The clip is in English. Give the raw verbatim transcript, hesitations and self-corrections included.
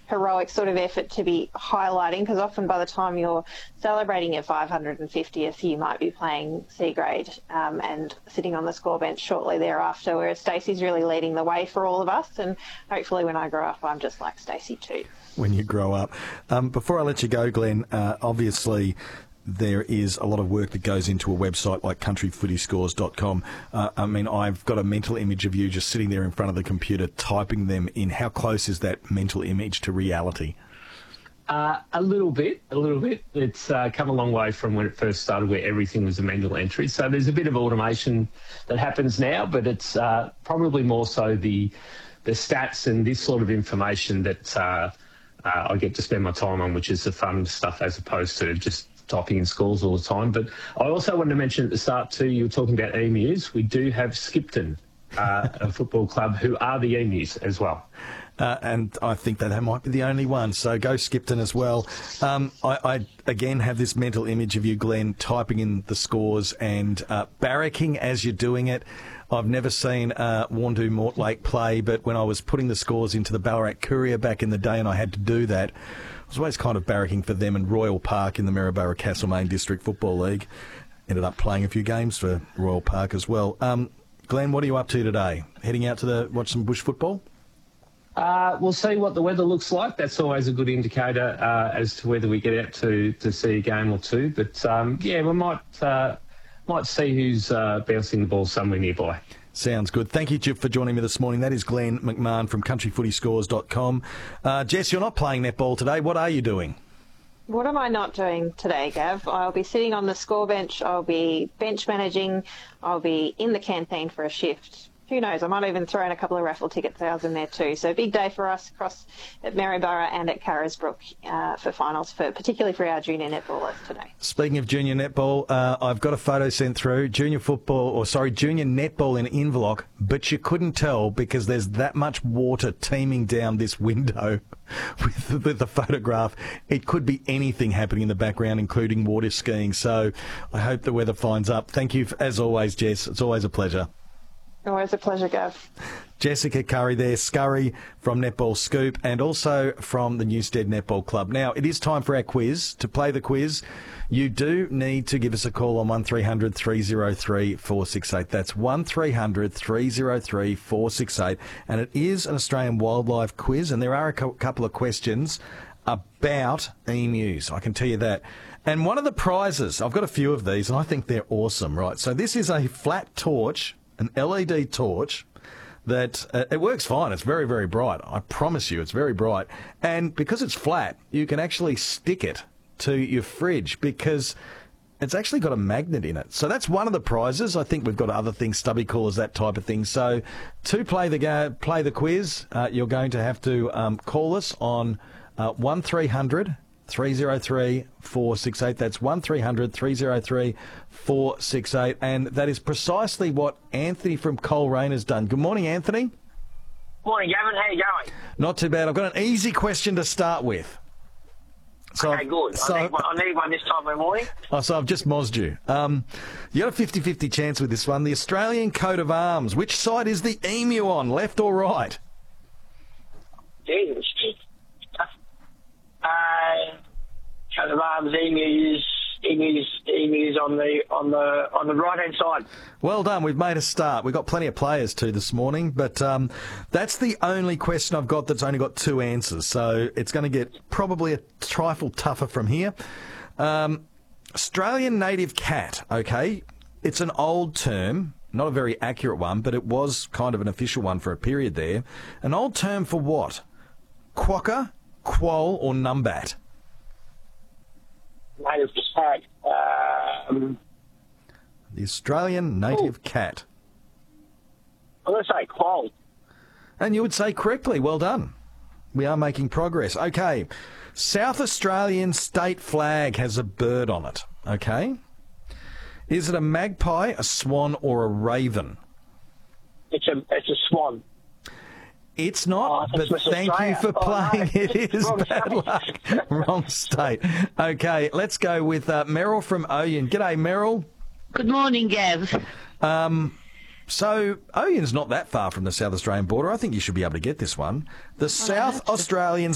heroic sort of effort to be highlighting, because often by the time you're celebrating your five hundred fiftieth, you might be playing C grade um, and sitting on the score bench shortly thereafter, whereas Stacey's really leading the way for all of us, and hopefully when I grow up I'm just like Stacey too. When you grow up. Um, before I let you go, Glenn, uh, obviously there is a lot of work that goes into a website like country footy scores dot com. Uh, I mean, I've got a mental image of you just sitting there in front of the computer typing them in. How close is that mental image to reality? Uh, a little bit, a little bit. It's uh, come a long way from when it first started, where everything was a manual entry. So there's a bit of automation that happens now, but it's uh, probably more so the the stats and this sort of information that uh, uh, I get to spend my time on, which is the fun stuff as opposed to just typing in scores all the time. But I also wanted to mention at the start too, you were talking about emus. We do have Skipton, uh, a football club, who are the emus as well. Uh, and I think that that might be the only one. So go Skipton as well. Um, I, I, again, have this mental image of you, Glenn, typing in the scores and uh, barracking as you're doing it. I've never seen uh, Wandoo Mortlake play, but when I was putting the scores into the Ballarat Courier back in the day and I had to do that, I was always kind of barracking for them and Royal Park in the Maryborough Castlemaine District Football League. Ended up playing a few games for Royal Park as well. Um, Glenn, what are you up to today? Heading out to the watch some bush football? Uh, we'll see what the weather looks like. That's always a good indicator uh, as to whether we get out to, to see a game or two. But, um, yeah, we might uh, might see who's uh, bouncing the ball somewhere nearby. Sounds good. Thank you, Jip, for joining me this morning. That is Glenn McMahon from country footy scores dot com. Uh, Jess, you're not playing netball today. What are you doing? What am I not doing today, Gav? I'll be sitting on the score bench. I'll be bench managing. I'll be in the canteen for a shift. Who knows? I might even throw in a couple of raffle ticket sales in there too. So big day for us across at Maryborough and at Carisbrook uh, for finals, for particularly for our junior netballers today. Speaking of junior netball, uh, I've got a photo sent through. Junior football, or sorry, junior netball in Inverloch, but you couldn't tell because there's that much water teeming down this window with, with the photograph. It could be anything happening in the background, including water skiing. So I hope the weather finds up. Thank you, as always, Jess. It's always a pleasure. Always a pleasure, Gav. Jessica Curry there, Scurry from Netball Scoop, and also from the Newstead Netball Club. Now, it is time for our quiz. To play the quiz, you do need to give us a call on one three hundred three oh three four six eight. That's one three hundred three oh three four six eight. And it is an Australian wildlife quiz, and there are a couple of questions about emus. I can tell you that. And one of the prizes, I've got a few of these, and I think they're awesome, right? So this is a flat torch, an L E D torch that uh, it works fine. It's very, very bright. I promise you, it's very bright. And because it's flat, you can actually stick it to your fridge because it's actually got a magnet in it. So that's one of the prizes. I think we've got other things, stubby coolers, that type of thing. So to play the ga- play the quiz, uh, you're going to have to um, call us on uh, one three hundred three oh three four six eight. That's one three hundred three oh three four six eight. And that is precisely what Anthony from Coleraine has done. Good morning, Anthony. Morning, Gavin. How you going? Not too bad. I've got an easy question to start with. So okay, good. So, I, need one, I need one this time of the morning. Oh, so I've just mozzed you. Um, you got a fifty-fifty chance with this one. The Australian coat of arms. Which side is the emu on, left or right? Jesus. Uh, coat of arms, emus, emus, emus on the on the on the right hand side. Well done. We've made a start. We've got plenty of players too this morning, but um, that's the only question I've got that's only got two answers. So it's going to get probably a trifle tougher from here. Um, Australian native cat. Okay, it's an old term. Not a very accurate one, but it was kind of an official one for a period there. An old term for what? Quokka, quoll, or numbat? Native cat. Um, the Australian native ooh. cat. I'm going to say quoll. And you would say correctly. Well done. We are making progress. Okay. South Australian state flag has a bird on it. Okay. Is it a magpie, a swan, or a raven? It's a it's a swan. It's not, oh, but thank Australia. you for oh, playing. No. It is Wrong bad state. luck. Wrong state. Okay, let's go with uh, Meryl from Oyen. G'day, Meryl. Good morning, Gav. Um, so, Oyen's not that far from the South Australian border. I think you should be able to get this one. The South Australian